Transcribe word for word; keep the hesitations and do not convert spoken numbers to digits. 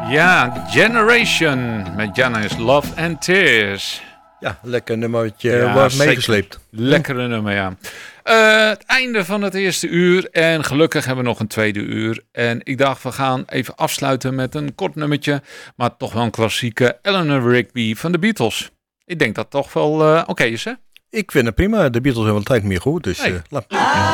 Ja, Generation met Janis Love and Tears. Ja, lekker nummertje Ja, wordt zeker. meegesleept. Lekkere nummer, ja. Uh, het einde van het eerste uur. En gelukkig hebben we nog een tweede uur. En ik dacht, we gaan even afsluiten met een kort nummertje. Maar toch wel een klassieke Eleanor Rigby van de Beatles. Ik denk dat toch wel uh, oké okay is, hè? Ik vind het prima. De Beatles hebben een tijd meer goed. Dus hey. uh, laat...